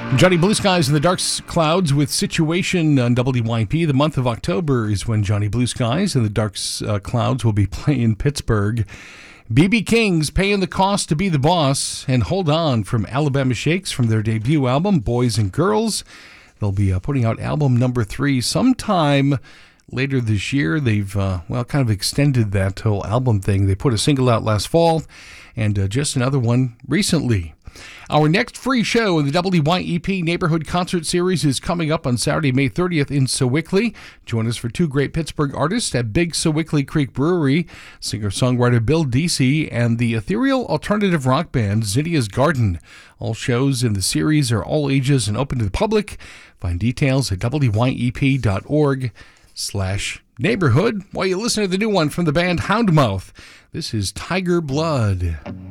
Johnny Blue Skies in the Dark Clouds with Situation on WYP. The month of October is when Johnny Blue Skies and the Dark Clouds will be playing Pittsburgh. BB King's Paying the Cost to Be the Boss and Hold On from Alabama Shakes from their debut album, Boys and Girls. They'll be putting out album number 3 sometime later this year. They've, kind of extended that whole album thing. They put a single out last fall and just another one recently. Our next free show in the WYEP Neighborhood Concert Series is coming up on Saturday, May 30th in Sewickley. Join us for 2 great Pittsburgh artists at Big Sewickley Creek Brewery, singer-songwriter Bill Deasy and the ethereal alternative rock band Zinnia's Garden. All shows in the series are all ages and open to the public. Find details at wyep.org/neighborhood while you listen to the new one from the band Houndmouth. This is Tiger Blood.